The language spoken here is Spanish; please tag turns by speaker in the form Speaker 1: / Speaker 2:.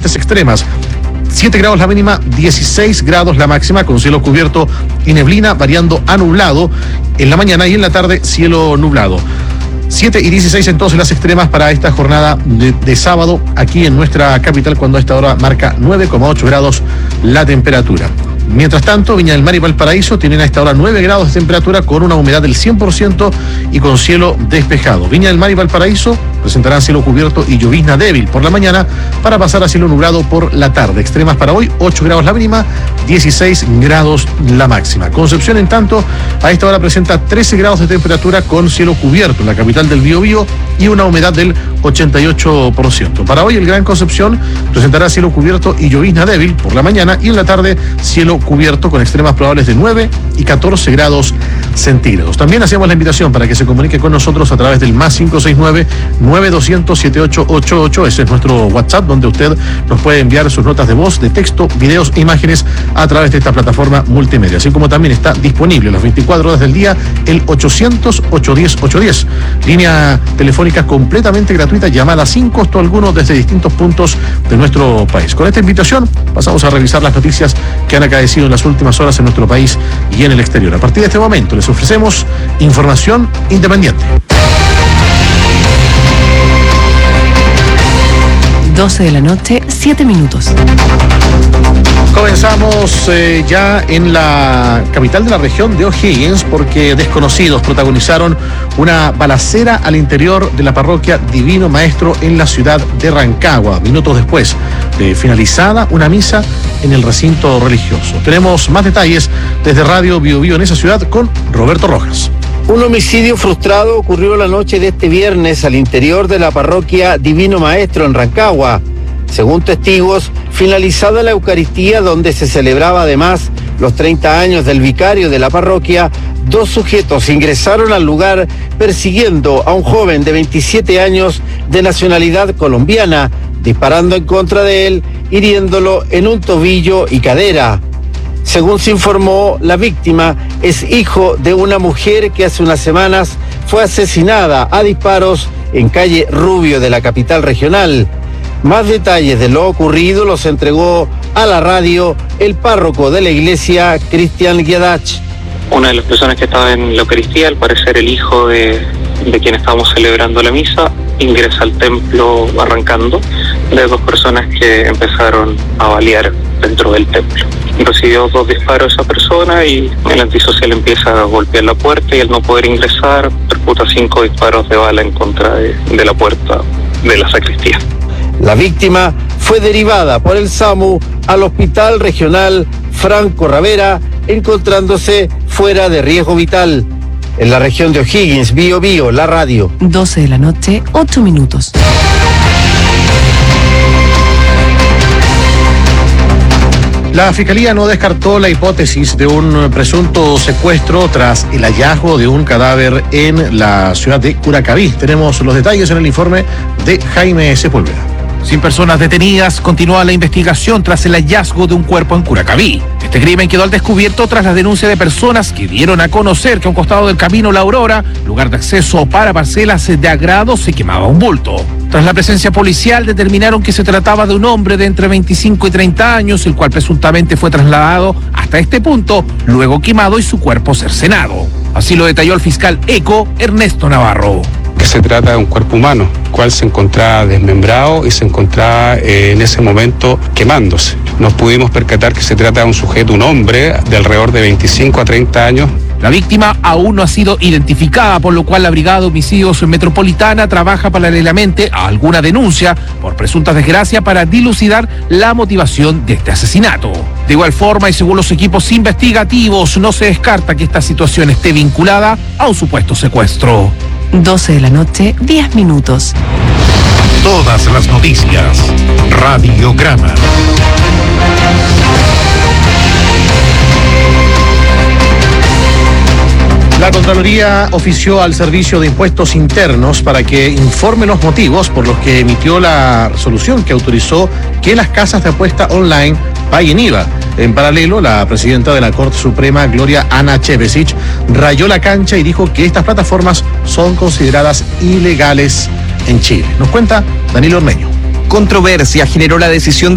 Speaker 1: variantes extremas. 7 grados la mínima, 16 grados la máxima, con cielo cubierto y neblina, variando a nublado en la mañana y en la tarde cielo nublado. 7 y 16 entonces las extremas para esta jornada de sábado aquí en nuestra capital, cuando a esta hora marca 9,8 grados la temperatura. Mientras tanto, Viña del Mar y Valparaíso tienen a esta hora 9 grados de temperatura con una humedad del 100% y con cielo despejado. Viña del Mar y Valparaíso presentarán cielo cubierto y llovizna débil por la mañana para pasar a cielo nublado por la tarde. Extremas para hoy, 8 grados la mínima, 16 grados la máxima. Concepción, en tanto, a esta hora presenta 13 grados de temperatura con cielo cubierto en la capital del Biobío y una humedad del 88%. Para hoy, el Gran Concepción presentará cielo cubierto y llovizna débil por la mañana y en la tarde cielo cubierto con extremas probables de 9 y 14 grados centígrados. También hacemos la invitación para que se comunique con nosotros a través del más 569-9200-7888. Ese es nuestro WhatsApp, donde usted nos puede enviar sus notas de voz, de texto, videos e imágenes a través de esta plataforma multimedia. Así como también está disponible las 24 horas del día el 800-810-810. Línea telefónica completamente gratuita, llamada sin costo alguno desde distintos puntos de nuestro país. Con esta invitación pasamos a revisar las noticias que han acaecido en las últimas horas en nuestro país y en el exterior. A partir de este momento les ofrecemos información independiente.
Speaker 2: 12 de la noche, 7 minutos.
Speaker 1: Comenzamos ya en la capital de la región de O'Higgins, porque desconocidos protagonizaron una balacera al interior de la parroquia Divino Maestro en la ciudad de Rancagua, minutos después de finalizada una misa en el recinto religioso. Tenemos más detalles desde Radio Biobío en esa ciudad con Roberto Rojas.
Speaker 3: Un homicidio frustrado ocurrió la noche de este viernes al interior de la parroquia Divino Maestro en Rancagua. Según testigos, finalizada la Eucaristía, donde se celebraba además los 30 años del vicario de la parroquia, dos sujetos ingresaron al lugar persiguiendo a un joven de 27 años de nacionalidad colombiana, disparando en contra de él, hiriéndolo en un tobillo y cadera. Según se informó, la víctima es hijo de una mujer que hace unas semanas fue asesinada a disparos en calle Rubio de la capital regional. Más detalles de lo ocurrido los entregó a la radio el párroco de la iglesia, Cristian Guiadach.
Speaker 4: Una de las personas que estaba en la Eucaristía, al parecer el hijo de quien estábamos celebrando la misa, ingresa al templo arrancando de dos personas que empezaron a balear dentro del templo. Recibió 2 disparos esa persona y el antisocial empieza a golpear la puerta y al no poder ingresar percuta 5 disparos de bala en contra de la puerta de la sacristía.
Speaker 3: La víctima fue derivada por el SAMU al Hospital Regional Franco Ravera, encontrándose fuera de riesgo vital. En la región de O'Higgins, Biobío, la radio.
Speaker 2: 12 de la noche, 8 minutos.
Speaker 1: La Fiscalía no descartó la hipótesis de un presunto secuestro tras el hallazgo de un cadáver en la ciudad de Curacaví. Tenemos los detalles en el informe de Jaime Sepúlveda.
Speaker 5: Sin personas detenidas, continúa la investigación tras el hallazgo de un cuerpo en Curacaví. Este crimen quedó al descubierto tras la denuncia de personas que dieron a conocer que a un costado del camino La Aurora, lugar de acceso para parcelas de agrado, se quemaba un bulto. Tras la presencia policial, determinaron que se trataba de un hombre de entre 25 y 30 años, el cual presuntamente fue trasladado hasta este punto, luego quemado y su cuerpo cercenado. Así lo detalló el fiscal ECO, Ernesto Navarro.
Speaker 6: Que se trata de un cuerpo humano, el cual se encontraba desmembrado y se encontraba en ese momento quemándose. Nos pudimos percatar que se trata de un sujeto, un hombre de alrededor de 25 a 30 años.
Speaker 5: La víctima aún no ha sido identificada, por lo cual la Brigada de Homicidios Metropolitana trabaja paralelamente a alguna denuncia por presunta desgracia para dilucidar la motivación de este asesinato. De igual forma, y según los equipos investigativos, no se descarta que esta situación esté vinculada a un supuesto secuestro.
Speaker 2: 12 de la noche, 10 minutos.
Speaker 7: Todas las noticias. Radiograma.
Speaker 1: La Contraloría ofició al Servicio de Impuestos Internos para que informe los motivos por los que emitió la resolución que autorizó que las casas de apuesta online paguen IVA. En paralelo, la presidenta de la Corte Suprema, Gloria Ana Chevesic, rayó la cancha y dijo que estas plataformas son consideradas ilegales en Chile. Nos cuenta Danilo Ormeño.
Speaker 8: Controversia generó la decisión